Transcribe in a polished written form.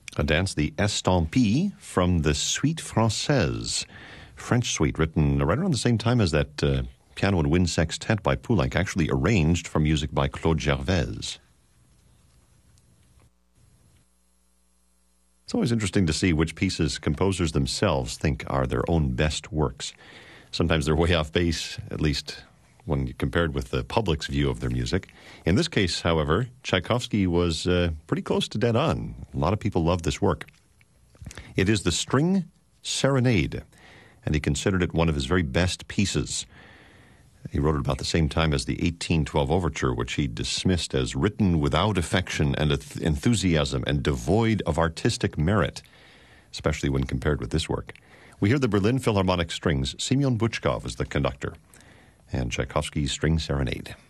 A dance, the Estampie, from the Suite Française, French suite, written right around the same time as that piano and wind sextet by Poulenc, actually arranged for music by Claude Gervais. It's always interesting to see which pieces composers themselves think are their own best works. Sometimes they're way off base, at least when compared with the public's view of their music. In this case, however, Tchaikovsky was pretty close to dead on. A lot of people love this work. It is the String Serenade, and he considered it one of his very best pieces. He wrote it about the same time as the 1812 Overture, which he dismissed as written without affection and enthusiasm and devoid of artistic merit, especially when compared with this work. We hear the Berlin Philharmonic Strings. Semyon Buchkov is the conductor, and Tchaikovsky's String Serenade.